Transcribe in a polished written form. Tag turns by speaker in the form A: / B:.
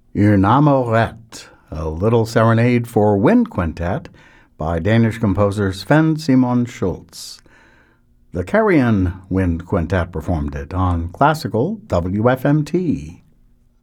A: Une Amourette, a little serenade for wind quintet by Danish composer Sven Simon Schultz. The Carrion Wind Quintet performed it on classical WFMT.